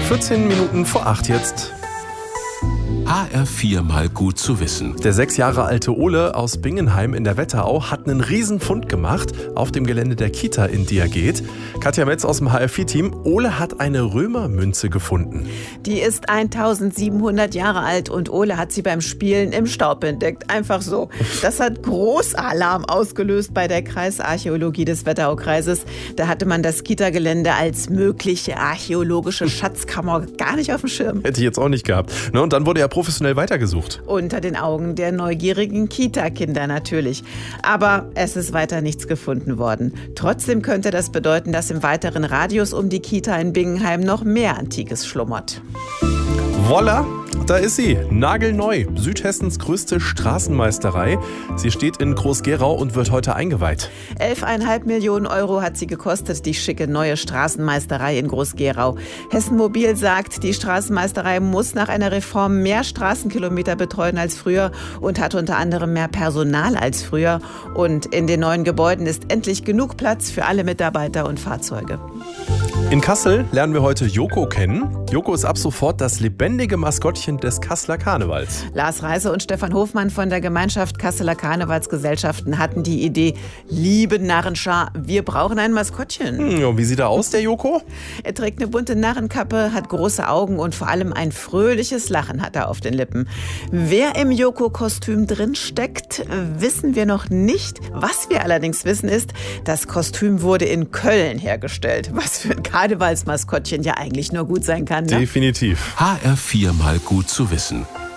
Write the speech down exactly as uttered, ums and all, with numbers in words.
vierzehn Minuten vor acht jetzt. H R vier mal gut zu wissen. Der sechs Jahre alte Ole aus Bingenheim in der Wetterau hat einen Riesenfund gemacht auf dem Gelände der Kita, in die er geht. Katja Metz aus dem H R vier Team. Ole hat eine Römermünze gefunden. Die ist eintausendsiebenhundert Jahre alt und Ole hat sie beim Spielen im Staub entdeckt. Einfach so. Das hat Großalarm ausgelöst bei der Kreisarchäologie des Wetteraukreises. Da hatte man das Kita-Gelände als mögliche archäologische Schatzkammer gar nicht auf dem Schirm. Hätte ich jetzt auch nicht gehabt. Ne, und dann wurde er professionell weitergesucht. Unter den Augen der neugierigen Kita-Kinder natürlich. Aber es ist weiter nichts gefunden worden. Trotzdem könnte das bedeuten, dass im weiteren Radius um die Kita in Bingenheim noch mehr Antikes schlummert. Voila, da ist sie. Nagelneu. Südhessens größte Straßenmeisterei. Sie steht in Groß-Gerau und wird heute eingeweiht. elf Komma fünf Millionen Euro hat sie gekostet, die schicke neue Straßenmeisterei in Groß-Gerau. Hessen Mobil sagt, die Straßenmeisterei muss nach einer Reform mehr Straßenkilometer betreuen als früher und hat unter anderem mehr Personal als früher. Und in den neuen Gebäuden ist endlich genug Platz für alle Mitarbeiter und Fahrzeuge. In Kassel lernen wir heute Joko kennen. Joko ist ab sofort das lebendige Maskottchen des Kasseler Karnevals. Lars Reise und Stefan Hofmann von der Gemeinschaft Kasseler Karnevalsgesellschaften hatten die Idee, liebe Narrenschar, wir brauchen ein Maskottchen. Hm, und wie sieht er aus, der Joko? Er trägt eine bunte Narrenkappe, hat große Augen und vor allem ein fröhliches Lachen hat er auf den Lippen. Wer im Joko-Kostüm drin steckt, wissen wir noch nicht. Was wir allerdings wissen ist, das Kostüm wurde in Köln hergestellt. Was für ein Karnevalsmaskottchen ja eigentlich nur gut sein kann. Ne? Definitiv. H R vier mal gut zu wissen.